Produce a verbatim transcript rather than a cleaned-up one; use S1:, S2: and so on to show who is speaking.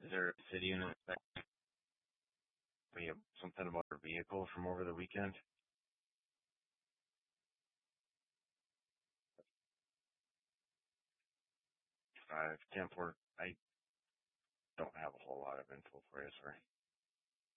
S1: Is there a city unit that we have something about our vehicle from over the weekend? Five ten four. I don't have a whole lot of info for you, sorry.